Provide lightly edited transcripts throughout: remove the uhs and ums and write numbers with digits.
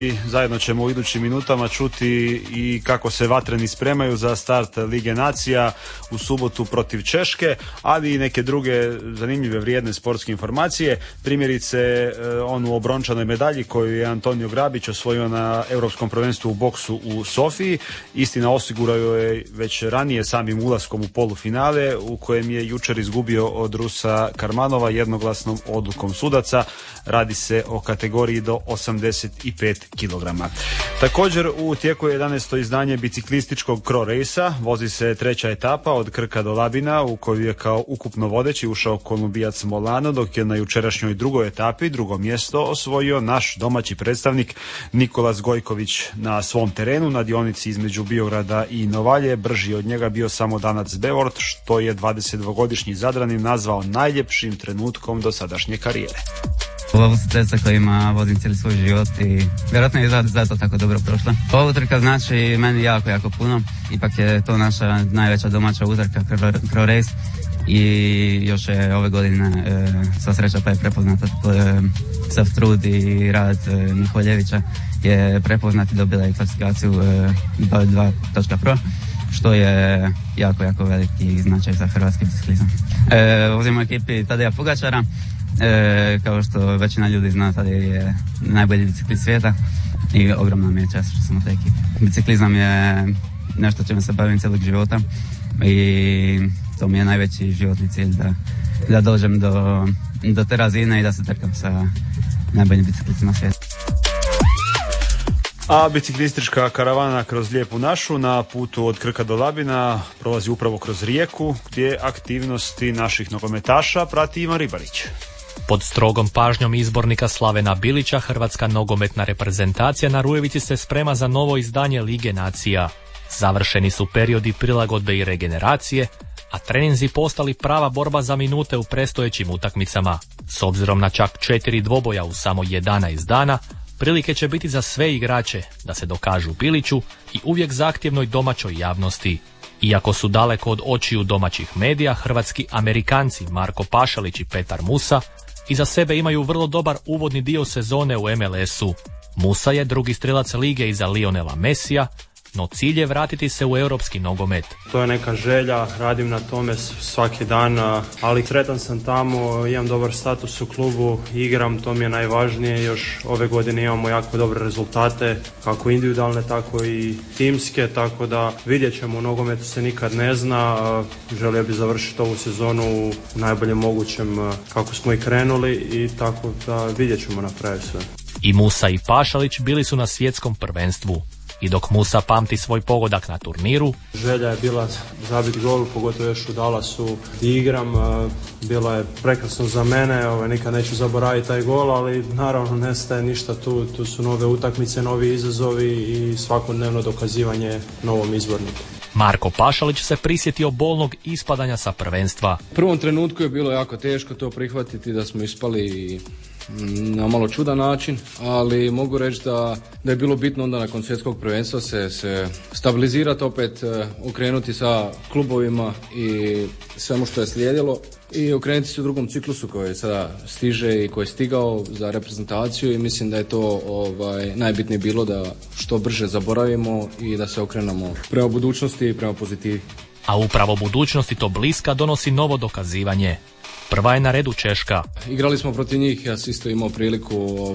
I zajedno ćemo u idućim minutama čuti i kako se vatreni spremaju za start Lige nacija u subotu protiv Češke, ali i neke druge zanimljive vrijedne sportske informacije. Primjerice onu o brončanoj medalji koju je Antonio Grabić osvojio na Europskom prvenstvu u boksu u Sofiji. Istina, osigurao je već ranije samim ulaskom u polufinale u kojem je jučer izgubio od Rusa Karmanova jednoglasnom odlukom sudaca. Radi se o kategoriji do 85 kilograma. Također u tijeku je 11. izdanje biciklističkog Cro Race-a. Vozi se treća etapa od Krka do Labina u koju je kao ukupno vodeći ušao Kolumbijac Molano, dok je na jučerašnjoj drugoj etapi drugo mjesto osvojio naš domaći predstavnik Nikolas Gojković na svom terenu. Na dionici između Biograda i Novalje brži od njega bio samo Danac Bevort, što je 22-godišnji Zadranin nazvao najljepšim trenutkom do sadašnje karijere. Ovo su cesta kojima vozim cijeli svoj život i vjerojatno je zato tako dobro prošla. Ova utrka znači meni jako puno. Ipak je to naša najveća domaća utrka Cro Race i još je ove godine sva sreća pa je prepoznata sav trud i rad Miholjevića je prepoznat i dobila je klasifikaciju 2.pro, što je jako veliki značaj za hrvatski biciklizam. Vozimo u ekipi Tadeja Pogačara. Kao što većina ljudi zna, tada je najbolji biciklist svijeta i ogromna mi je čast što sam u toj ekipi. Biciklizam je nešto čime se bavim cijelog života i to mi je najveći životni cilj da dođem do te razine i da se trkam sa najboljim biciklistima svijeta. A biciklistička karavana kroz Lijepu našu na putu od Krka do Labina prolazi upravo kroz Rijeku, gdje aktivnosti naših nogometaša prati Ivan Ribarić. Pod strogom pažnjom izbornika Slavena Bilića, hrvatska nogometna reprezentacija na Rujevici se sprema za novo izdanje Lige nacija. Završeni su periodi prilagodbe i regeneracije, a treninzi postali prava borba za minute u predstojećim utakmicama. S obzirom na čak 4 dvoboja u samo 11 dana, prilike će biti za sve igrače da se dokažu Biliću i uvijek zahtjevnoj domaćoj javnosti. Iako su daleko od očiju domaćih medija, hrvatski Amerikanci Marko Pašalić i Petar Musa iza sebe imaju vrlo dobar uvodni dio sezone u MLS-u. Musa je drugi strelac lige iza Lionela Messija, no cilj je vratiti se u europski nogomet. To je neka želja, radim na tome svaki dan, ali sretan sam tamo, imam dobar status u klubu, igram, to mi je najvažnije. Još ove godine imamo jako dobre rezultate, kako individualne, tako i timske, tako da vidjet ćemo, u nogometu se nikad ne zna. Želio bi završiti ovu sezonu u najboljem mogućem kako smo i krenuli i tako da vidjet ćemo na kraju sve. I Musa i Pašalić bili su na svjetskom prvenstvu. I dok Musa pamti svoj pogodak na turniru, želja je bila zabiti gol, pogotovo još u Dallasu igram. Bilo je prekrasno za mene, nikad neću zaboraviti taj gol, ali naravno nestaje ništa tu su nove utakmice, novi izazovi i svakodnevno dokazivanje novom izborniku. Marko Pašalić se prisjetio bolnog ispadanja sa prvenstva. U prvom trenutku je bilo jako teško to prihvatiti, da smo ispali na malo čudan način, ali mogu reći da je bilo bitno onda nakon svjetskog prvenstva se stabilizirati, opet okrenuti sa klubovima i svemu što je slijedilo i okrenuti se u drugom ciklusu koji sada stiže i koji je stigao za reprezentaciju i mislim da je to najbitnije bilo da što brže zaboravimo i da se okrenemo prema budućnosti i prema pozitivi. A upravo budućnosti to bliska donosi novo dokazivanje. Prva je na redu Češka. Igrali smo protiv njih, ja sam isto imao priliku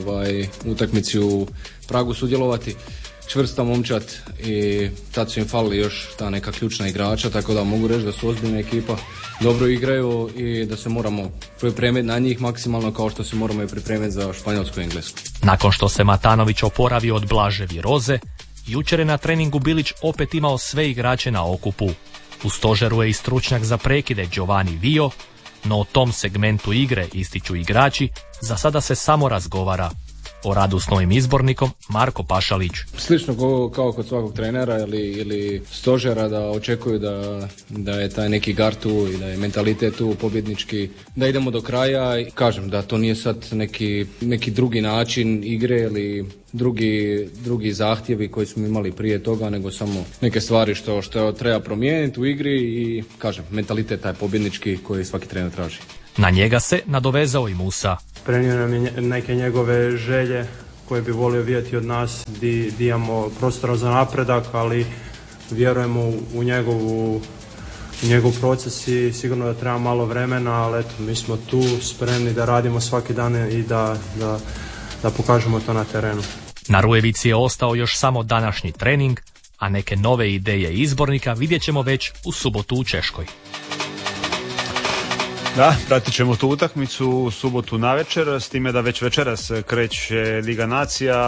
u utakmici u Pragu sudjelovati. Čvrsta momčad i tad su im falili još ta neka ključna igrača, tako da mogu reći da su ozbiljna ekipa, dobro igraju i da se moramo pripremiti na njih maksimalno kao što se moramo i pripremiti za Španjolsku i Englesku. Nakon što se Matanović oporavio od blaže viroze, jučer je na treningu Bilić opet imao sve igrače na okupu. U stožeru je i stručnjak za prekide Giovanni Vio, no o tom segmentu igre, ističu igrači, za sada se samo razgovara. O radu s novim izbornikom Marko Pašalić. Slično kao kod svakog trenera ili stožera, da očekuju da je taj neki gar tu i da je mentalitet tu pobjednički, da idemo do kraja. I kažem da to nije sad neki drugi način igre ili drugi zahtjevi koji smo imali prije toga, nego samo neke stvari što treba promijeniti u igri i kažem, mentalitet taj pobjednički koji svaki trener traži. Na njega se nadovezao i Musa. Prenio nam je neke njegove želje koje bi volio vidjeti od nas, di imamo prostora za napredak, ali vjerujemo u njegov proces i sigurno da treba malo vremena, ali eto, mi smo tu spremni da radimo svaki dan i da pokažemo to na terenu. Na Rujevici je ostao još samo današnji trening, a neke nove ideje izbornika vidjet ćemo već u subotu u Češkoj. Da, pratit ćemo tu utakmicu u subotu navečer, s time da već večeras kreće Liga Nacija,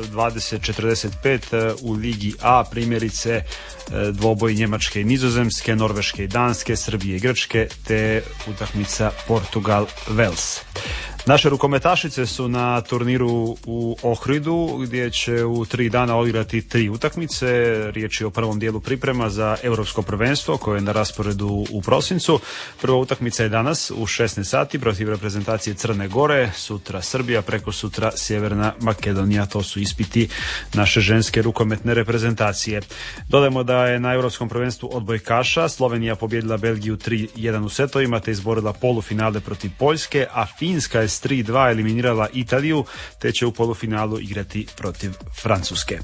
20:45 u Ligi A, primjerice dvoboj Njemačke i Nizozemske, Norveške i Danske, Srbije i Grčke, te utakmica Portugal-Vels. Naše rukometašice su na turniru u Ohridu, gdje će u 3 dana odigrati 3 utakmice. Riječ je o prvom dijelu priprema za Europsko prvenstvo koje je na rasporedu u prosincu. Prva utakmica je danas u 16 sati protiv reprezentacije Crne Gore, sutra Srbija, prekosutra Sjeverna Makedonija. To su ispiti naše ženske rukometne reprezentacije. Dodajmo da je na Europskom prvenstvu odbojkaša Slovenija pobijedila Belgiju 3-1 u setovima te izborila polufinale protiv Poljske, a Finska je s 3-2 eliminirala Italiju te će u polufinalu igrati protiv Francuske.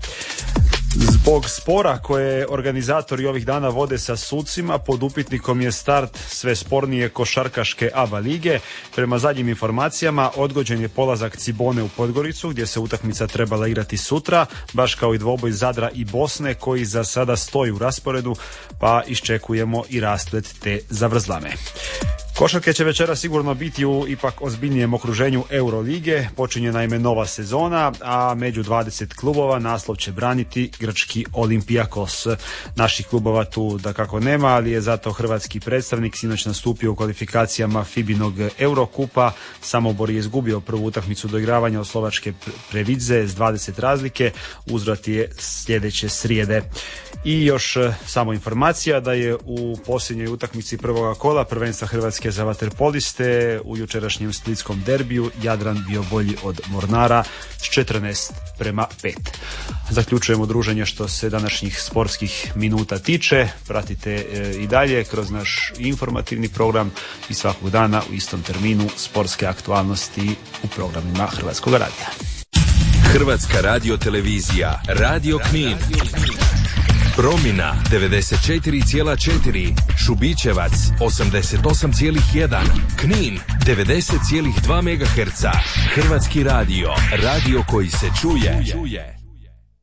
Zbog spora koje organizatori ovih dana vode sa sucima, pod upitnikom je start sve spornije košarkaške ABA lige. Prema zadnjim informacijama odgođen je polazak Cibone u Podgoricu, gdje se utakmica trebala igrati sutra, baš kao i dvoboj Zadra i Bosne koji za sada stoji u rasporedu, pa iščekujemo i rasplet te zavrzlame. Košarke će večera sigurno biti u ipak ozbiljnijem okruženju Eurolige. Počinje naime nova sezona, a među 20 klubova naslov će braniti grčki Olympiakos. Naših klubova tu dakako nema, ali je zato hrvatski predstavnik sinoć nastupio u kvalifikacijama FIBA-inog Eurokupa. Samobor je izgubio prvu utakmicu doigravanja od slovačke Previdze s 20 razlike. Uzvrat je sljedeće srijede. I još samo informacija da je u posljednjoj utakmici prvoga kola prvenstva Hrvatske za vaterpoliste u jučerašnjem splitskom derbiju Jadran bio bolji od Mornara s 14:5. Zaključujemo druženje što se današnjih sportskih minuta tiče. Pratite i dalje kroz naš informativni program i svakog dana u istom terminu sportske aktualnosti u programima Hrvatskog radija. Hrvatska radiotelevizija, Radio Knin. Promina 94,4, Šubićevac 88,1, Knin 90,2 MHz. Hrvatski radio, radio koji se čuje.